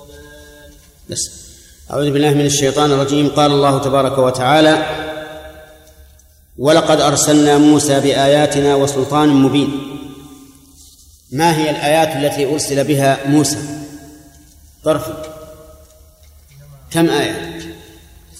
بس أعوذ بالله من الشيطان الرجيم. قال الله تبارك وتعالى: ولقد أرسلنا موسى بآياتنا وسلطان مبين. ما هي الآيات التي أرسل بها موسى؟ طرف كم آية؟